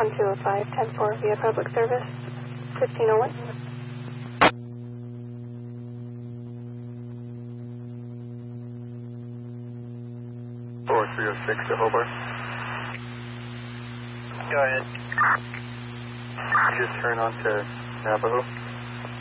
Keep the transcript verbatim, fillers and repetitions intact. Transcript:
one two oh five, ten four via public service, fifteen oh one. four three oh six to Hobart. Go ahead. Just turn on to Navajo.